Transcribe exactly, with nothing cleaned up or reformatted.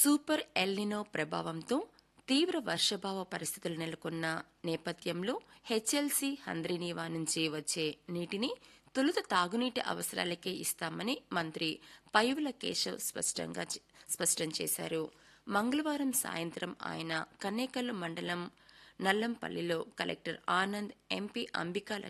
Super El Niño ప్రభావంతో తీవ్ర వర్షాభావ పరిస్థితులు నెలకొన్న నేపథ్యంలో హెచ్ఎల్సీ హంద్రీనీవా నుంచి వచ్చే నీటిని తొలుత తాగునీటి అవసరాలకే ఇస్తామని మంత్రి పైవుల కేశవ్ స్పష్టంగా స్పష్టం చేశారు. మంగళవారం సాయంత్రం ఆయన కన్నేకల్లు మండలం నల్లంపల్లిలో కలెక్టర్ ఆనంద్, ఎంపీ అంబికా